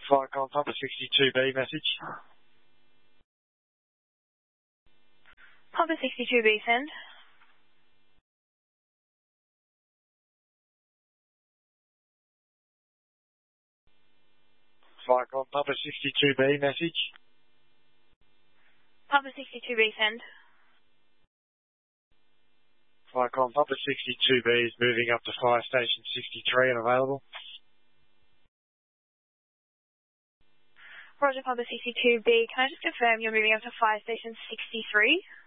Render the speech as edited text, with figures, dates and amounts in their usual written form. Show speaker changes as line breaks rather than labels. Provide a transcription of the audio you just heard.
Viacom Papa 62B message.
Papa 62B, send.
Viacom Papa 62B message.
Papa 62B, send.
Viacom Papa 62B is moving up to Fire Station 63 and available.
Roger, Papa 62B. Can I just confirm you're moving up to Fire Station 63?